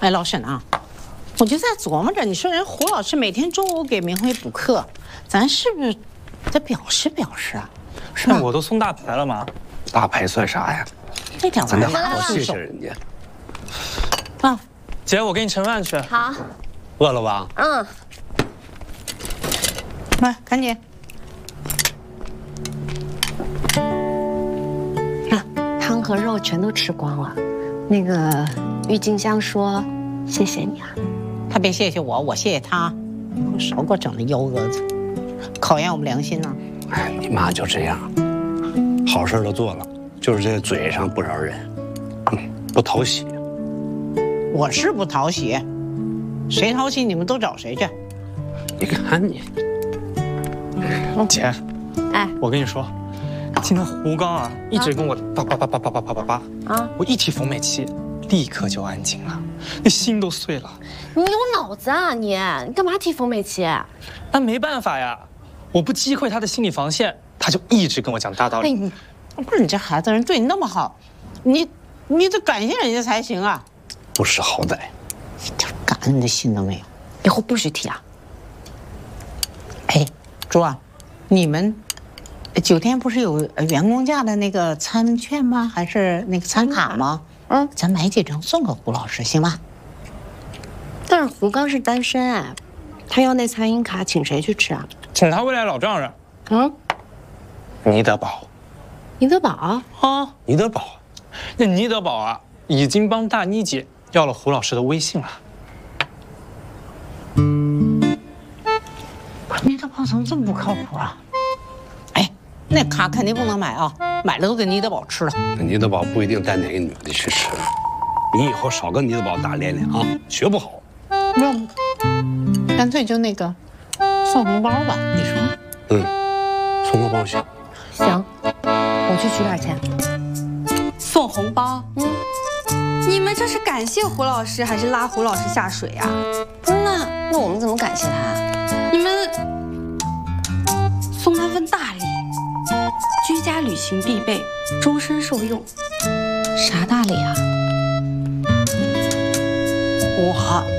哎，老沈啊，我就在琢磨着，你说人胡老师每天中午给明辉补课，咱是不是得表示表示啊？是吧？ 我都送大牌了吗？ 大牌算啥呀？ 这点咱得玩意儿好好谢谢人家。 啊， 姐，我给你盛饭去。 好， 饿了吧？ 嗯， 来，赶紧。 汤和肉全都吃光了。那个郁金香说：“谢谢你啊。” 他别谢谢我，我谢谢他。少给我整那幺蛾子，考验我们良心呢。 哎，你妈就这样，好事都做了，就是这嘴上不饶人，不讨喜。 我是不讨喜，谁讨喜你们都找谁去。 你看你， 姐， 哎， 我跟你说，今天胡刚啊一直跟我叭啊，我一提冯美琪，立刻就安静了，那心都碎了。 你有脑子啊你干嘛提冯美琪？ 但没办法呀，我不击溃他的心理防线，他就一直跟我讲大道理。 哎，你不是你这孩子人对你那么好，你得感谢人家才行啊。 不识好歹， 一点感恩的心都没有。 以后不许提啊！ 哎，珠啊，你们酒店不是有员工价的那个餐券吗？还是那个餐卡吗？咱买几张送给胡老师行吗？ 但是胡刚是单身哎，他要那餐饮卡，请谁去吃啊？ 请他未来老丈人，倪德宝倪德宝啊， 倪德宝， 那倪德宝啊，已经帮大妮姐要了胡老师的微信了。 倪德宝怎么这么不靠谱啊？哎，那卡肯定不能买啊，买了都给倪德宝吃了。 那倪德宝不一定带哪个女的去吃，你以后少跟倪德宝打连连啊，学不好。 要不干脆就那个送红包吧？你说？ 送个包行。 行，我去取点钱。 送红包？你们这是感谢胡老师还是拉胡老师下水呀？ 不是那我们怎么感谢他啊？ 你们送他份大礼，居家旅行必备，终身受用。 啥大礼啊？ 我